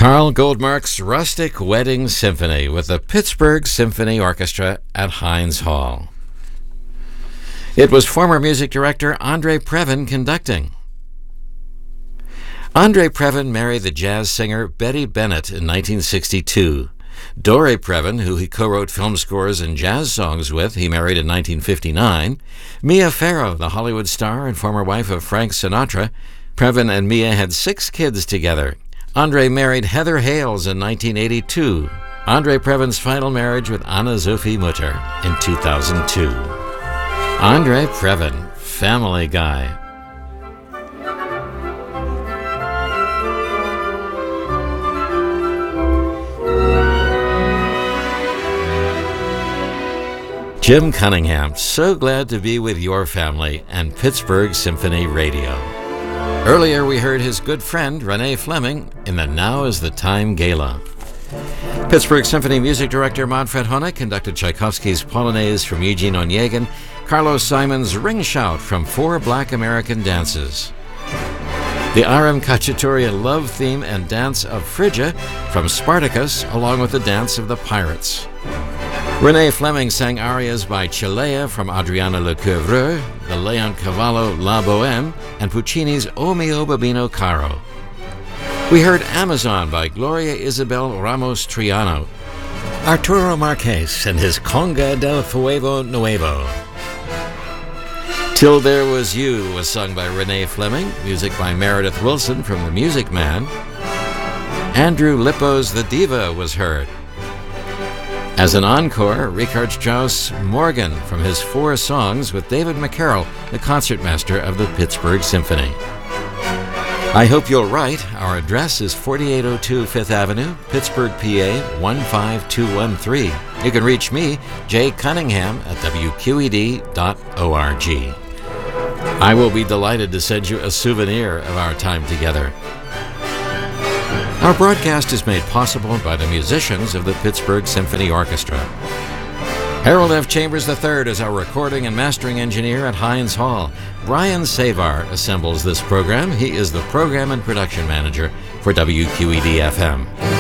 Carl Goldmark's Rustic Wedding Symphony with the Pittsburgh Symphony Orchestra at Heinz Hall. It was former music director Andre Previn conducting. Andre Previn married the jazz singer Betty Bennett in 1962. Dore Previn, who he co-wrote film scores and jazz songs with, he married in 1959. Mia Farrow, the Hollywood star and former wife of Frank Sinatra. Previn and Mia had 6 kids together. Andre married Heather Hales in 1982. Andre Previn's final marriage with Anna-Sophie Mutter in 2002. Andre Previn, Family Guy. Jim Cunningham, so glad to be with your family and Pittsburgh Symphony Radio. Earlier we heard his good friend Renee Fleming in the Now is the Time Gala. Pittsburgh Symphony music director Manfred Honeck conducted Tchaikovsky's Polonaise from Eugene Onegin, Carlos Simon's Ring Shout from 4 Black American Dances, the Aram Khachaturian love theme and dance of Phrygia from Spartacus, along with the dance of the Pirates. Renee Fleming sang arias by Chelea from Adriana Lecouvreur, the Leoncavallo La Bohème, and Puccini's O mio babbino caro. We heard Amazon by Gloria Isabel Ramos Triano, Arturo Marquez and his Conga del Fuego Nuevo. Till There Was You was sung by Renee Fleming, music by Meredith Wilson from The Music Man. Andrew Lippo's The Diva was heard. As an encore, Richard Strauss Morgan from his 4 songs with David McCarroll, the concertmaster of the Pittsburgh Symphony. I hope you'll write. Our address is 4802 5th Avenue, Pittsburgh, PA 15213. You can reach me, Jay Cunningham, at wqed.org. I will be delighted to send you a souvenir of our time together. Our broadcast is made possible by the musicians of the Pittsburgh Symphony Orchestra. Harold F. Chambers III is our recording and mastering engineer at Heinz Hall. Brian Savar assembles this program. He is the program and production manager for WQED-FM.